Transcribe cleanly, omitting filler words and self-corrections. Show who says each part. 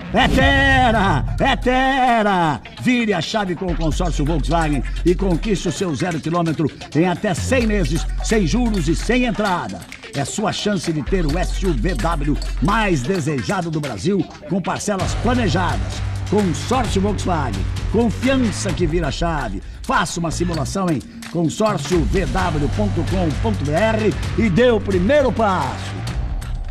Speaker 1: É Tera! É Tera! Vire a chave com o consórcio Volkswagen e conquiste o seu 0 km em até 100 meses, sem juros e sem entrada. É sua chance de ter o SUVW mais desejado do Brasil, com parcelas planejadas. Consórcio Volkswagen. Confiança que vira chave. Faça uma simulação em consórciovw.com.br e dê o primeiro passo.